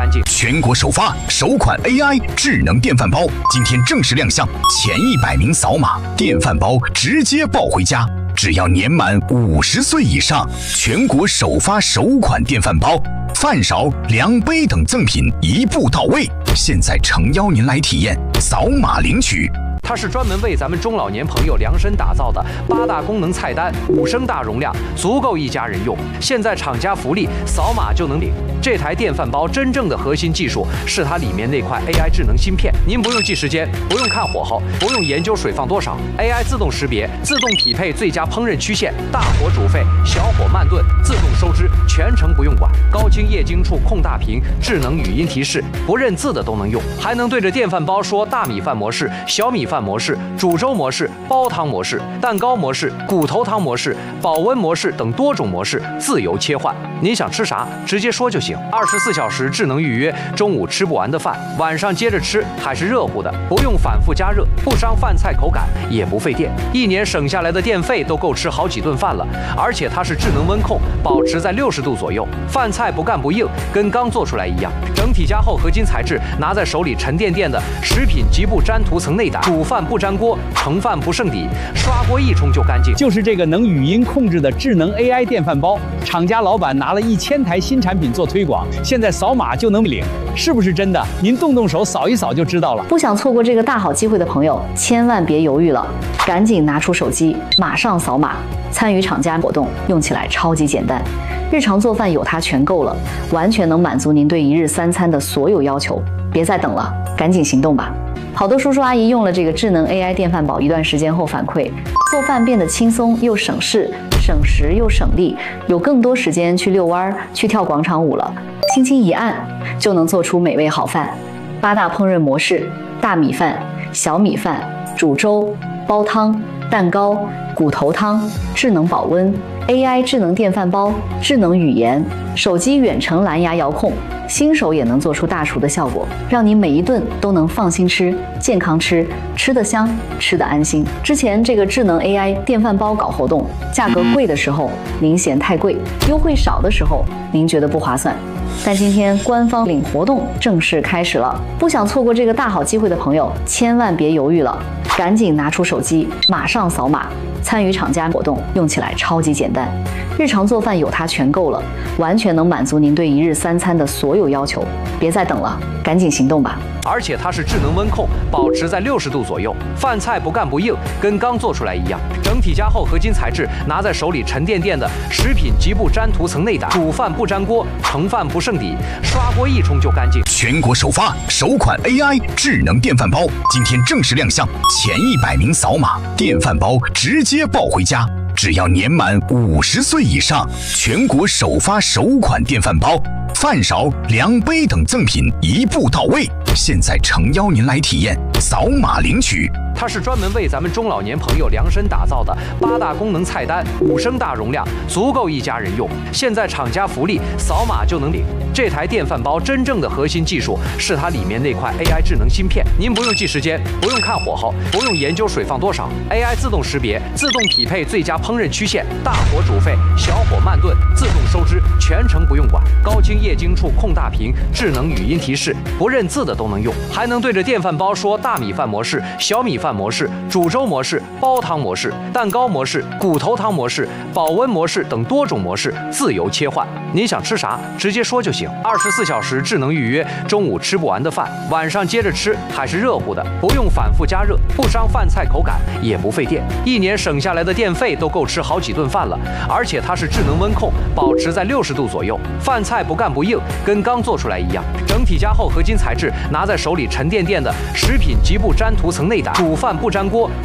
干净。 全国首发首款 AI 智能电饭煲，今天正式亮相，前100名扫码，电饭煲直接抱回家。只要年满50岁以上，全国首发首款电饭煲，饭勺、量杯等赠品一步到位。现在诚邀您来体验，扫码领取。 它是专门为咱们中老年朋友量身打造的8大功能菜单，5升大容量，足够一家人用。现在厂家福利，扫码就能领。这台电饭煲真正的核心技术是它里面那块 AI 智能芯片，您不用记时间，不用看火候，不用研究水放多少 ，AI 自动识别，自动匹配最佳烹饪曲线，大火煮沸，小火慢炖，自动收汁，全程不用管。高清液晶触控大屏，智能语音提示，不认字的都能用，还能对着电饭煲说大米饭模式、小米饭模式、煮粥模式、煲汤模式、蛋糕模式、骨头汤模式、保温模式等多种模式自由切换。您想吃啥，直接说就行。24小时智能预约，中午吃不完的饭，晚上接着吃还是热乎的，不用反复加热，不伤饭菜口感，也不费电。1年省下来的电费都够吃好几顿饭了。而且它是智能温控，保持在60度左右，饭菜不干不硬，跟刚做出来一样。整体加厚合金材质，拿在手里沉甸甸的，食品极不粘涂层内胆，煮饭不粘锅，盛饭不剩底，刷锅一冲就干净。 就是这个能语音控制的智能 AI 电饭煲，厂家老板拿了1000台新产品做推广，现在扫码就能领，是不是真的？您动手扫一扫就知道了。 不想错过这个大好机会的朋友，千万别犹豫了，赶紧拿出手机，马上扫码，参与厂家活动，用起来超级简单。日常做饭有它全够了，完全能满足您对1日3餐的所有要求。别再等了，赶紧行动吧！好多叔叔阿姨用了这个智能 AI 电饭煲一段时间后反馈，做饭变得轻松又省事，省时又省力，有更多时间去遛弯、去跳广场舞了。轻轻一按，就能做出美味好饭。8大烹饪模式：大米饭、小米饭、煮粥、煲汤、蛋糕、骨头汤、智能保温、AI 智能电饭煲、智能语言、手机远程蓝牙遥控，新手也能做出大厨的效果，让你每一顿都能放心吃、健康吃，吃得香，吃得安心。之前这个智能 AI 电饭煲搞活动，价格贵的时候您嫌太贵，优惠少的时候您觉得不划算。但今天官方领活动正式开始了，不想错过这个大好机会的朋友，千万别犹豫了，赶紧拿出手机，马上扫码，参与厂家活动，用起来超级简单。日常做饭有它全够了，完全能满足您对1日3餐的所有要求。别再等了，赶紧行动吧！ 而且它是智能温控，保持在60度左右，饭菜不干不硬，跟刚做出来一样。整体加厚合金材质，拿在手里沉甸甸的，食品极不粘涂层内胆，煮饭不粘锅，盛饭不剩底，刷锅一冲就干净。 全国首发首款 AI 智能电饭煲，今天正式亮相，前100名扫码，电饭煲直接抱回家。只要年满50岁以上，全国首发首款电饭煲，饭勺、量杯等赠品一步到位。现在诚邀您来体验，扫码领取。 它是专门为咱们中老年朋友量身打造的8大功能菜单，5升大容量，足够一家人用。现在厂家福利，扫码就能领。这台电饭煲真正的核心技术是它里面那块 AI 智能芯片，您不用记时间，不用看火候，不用研究水放多少 ，AI 自动识别，自动匹配最佳烹饪曲线，大火煮沸，小火慢炖，自动收汁，全程不用管。高清液晶触控大屏，智能语音提示，不认字的都能用，还能对着电饭煲说大米饭模式、小米饭模式、煮粥模式、煲汤模式、蛋糕模式、骨头汤模式、保温模式等多种模式自由切换。您想吃啥，直接说就行。24小时智能预约，中午吃不完的饭，晚上接着吃还是热乎的，不用反复加热，不伤饭菜口感，也不费电。1年省下来的电费都够吃好几顿饭了。而且它是智能温控，保持在60度左右，饭菜不干不硬，跟刚做出来一样。整体加厚合金材质，拿在手里沉甸甸的，食品极不粘涂层内胆，煮饭不粘锅，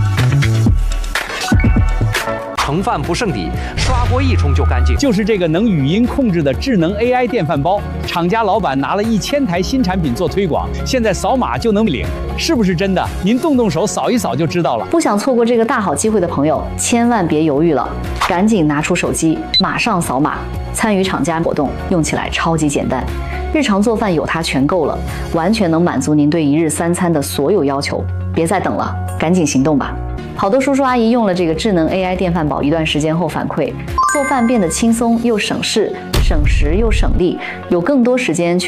盛饭不剩底，刷锅一冲就干净。 就是这个能语音控制的智能 AI 电饭煲，厂家老板拿了1000台新产品做推广，现在扫码就能领，是不是真的？您动手扫一扫就知道了。 不想错过这个大好机会的朋友，千万别犹豫了，赶紧拿出手机，马上扫码，参与厂家活动，用起来超级简单。日常做饭有它全够了，完全能满足您对1日3餐的所有要求。别再等了，赶紧行动吧！好多叔叔阿姨用了这个智能 AI 电饭煲一段时间后反馈，做饭变得轻松又省事，省时又省力，有更多时间去